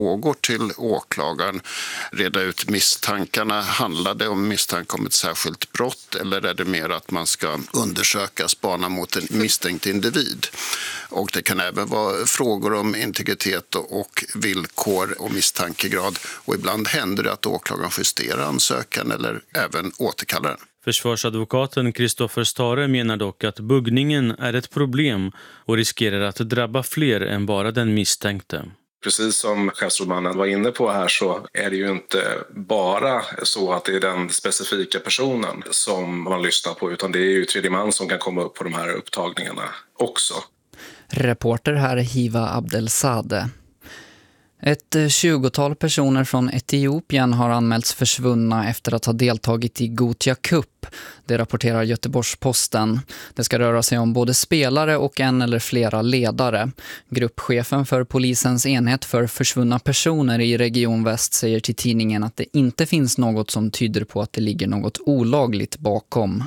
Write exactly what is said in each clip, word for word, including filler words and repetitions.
Går till åklagaren reda ut misstankarna. Handlar det om misstanke om ett särskilt brott eller är det mer att man ska undersöka, spana mot en misstänkt individ? Och det kan även vara frågor om integritet och villkor och misstankegrad. Och ibland händer det att åklagaren justerar ansökan eller även återkallar den. Försvarsadvokaten Kristoffer Stare menar dock att buggningen är ett problem och riskerar att drabba fler än bara den misstänkte. Precis som chefsrådmannen var inne på här så är det ju inte bara så att det är den specifika personen som man lyssnar på utan det är ju tredje man som kan komma upp på de här upptagningarna också. Reporter här Hiva Abdelsade. Ett tjugotal personer från Etiopien har anmälts försvunna efter att ha deltagit i Gothia Cup. Det rapporterar Göteborgs-Posten. Det ska röra sig om både spelare och en eller flera ledare. Gruppchefen för polisens enhet för försvunna personer i Region Väst säger till tidningen att det inte finns något som tyder på att det ligger något olagligt bakom.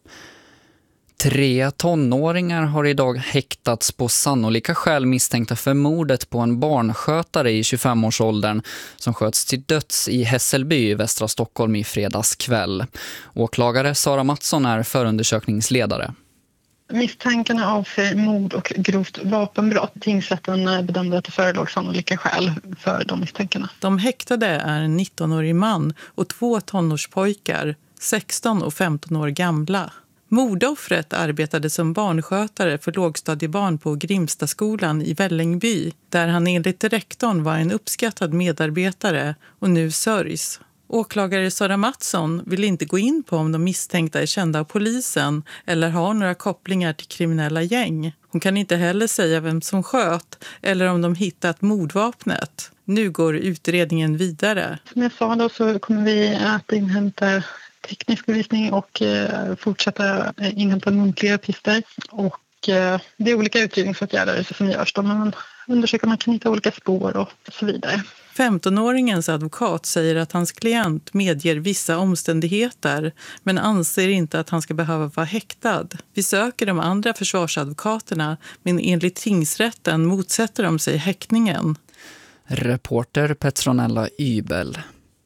Tre tonåringar har idag häktats på sannolika skäl misstänkta för mordet på en barnskötare i tjugofemårsåldern som sköts till döds i Hässelby i västra Stockholm i fredags kväll. Åklagare Sara Mattsson är förundersökningsledare. Misstankarna avser mord och grovt vapenbrott. Tingsrätten bedömde att det förelåg sannolika skäl för de misstankarna. De häktade är en nittonårig man och två tonårspojkar, sexton och femton år gamla. Mordoffret arbetade som barnskötare för lågstadiebarn på Grimstaskolan i Vällingby, där han enligt rektorn var en uppskattad medarbetare och nu sörjs. Åklagare Sara Mattsson vill inte gå in på om de misstänkta är kända av polisen eller har några kopplingar till kriminella gäng. Hon kan inte heller säga vem som sköt eller om de hittat mordvapnet. Nu går utredningen vidare. Som jag sa då så kommer vi att inhämta teknisk bevisning och eh, fortsätta inhämta muntliga uppgifter. Och eh, det är olika utredningsåtgärder som görs då, men man undersöker om man kan hitta olika spår och så vidare. femtonåringens advokat säger att hans klient medger vissa omständigheter men anser inte att han ska behöva vara häktad. Vi söker de andra försvarsadvokaterna men enligt tingsrätten motsätter de sig häktningen. Reporter Petronella Ybel.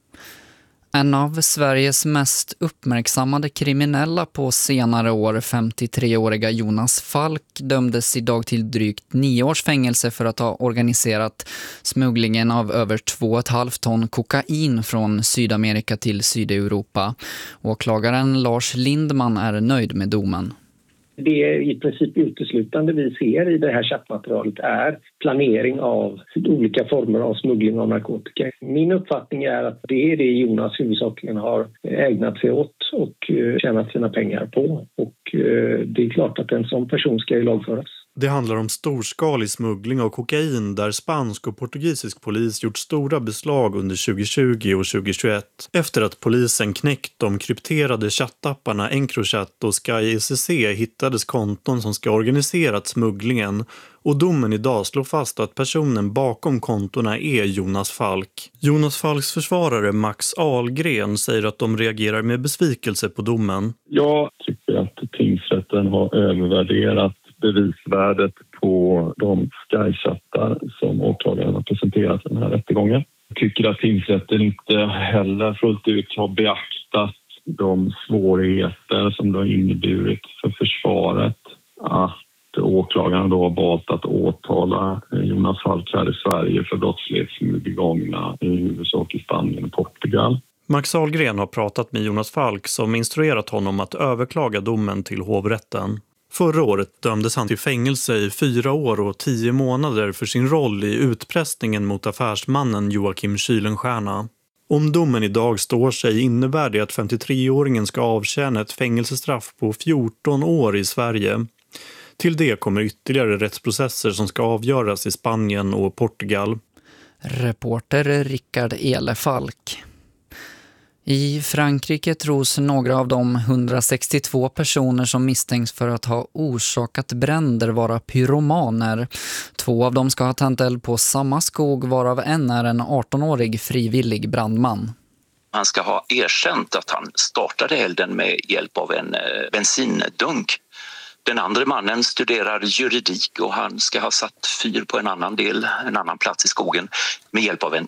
En av Sveriges mest uppmärksammade kriminella på senare år, femtiotreåriga Jonas Falk, dömdes idag till drygt nio års fängelse för att ha organiserat smugglingen av över två och ett halvt ton kokain från Sydamerika till Sydeuropa. Åklagaren Lars Lindman är nöjd med domen. Det är i princip uteslutande vi ser i det här chattmaterialet är planering av olika former av smuggling av narkotika. Min uppfattning är att det är det Jonas huvudsakligen har ägnat sig åt och tjänat sina pengar på. Och det är klart att en sån person ska ju lagföras. Det handlar om storskalig smuggling av kokain där spansk och portugisisk polis gjort stora beslag under tjugohundratjugo och tjugohundratjugoett efter att polisen knäckt de krypterade chattapparna Encrochat och Sky E C C hittades konton som ska organiserat smugglingen och domen idag slår fast att personen bakom kontorna är Jonas Falk. Jonas Falks försvarare Max Ahlgren säger att de reagerar med besvikelse på domen. Jag tycker att tingsrätten har övervärderat bevisvärdet på de Sky-chattar som åklagaren har presenterat i den här rättegången. Jag tycker att tingsrätten inte heller fullt ut har beaktat de svårigheter som det har inneburit för försvaret att åklagaren då har valt att åtala Jonas Falk här i Sverige för brottslighet som är begångna i huvudsak i Spanien och Portugal. Max Ahlgren har pratat med Jonas Falk som instruerat honom att överklaga domen till hovrätten. Förra året dömdes han till fängelse i fyra år och tio månader för sin roll i utpressningen mot affärsmannen Joakim Kylenstierna. Om domen idag står sig innebär det att femtiotreåringen ska avtjäna ett fängelsestraff på fjorton år i Sverige. Till det kommer ytterligare rättsprocesser som ska avgöras i Spanien och Portugal. Reporter Rickard Elefalk. I Frankrike tros några av de hundrasextiotvå personer som misstänks för att ha orsakat bränder vara pyromaner. Två av dem ska ha tänt eld på samma skog varav en är en artonårig frivillig brandman. Han ska ha erkänt att han startade elden med hjälp av en bensindunk Den andra mannen studerar juridik och han ska ha satt fyr på en annan del, en annan plats i skogen med hjälp av en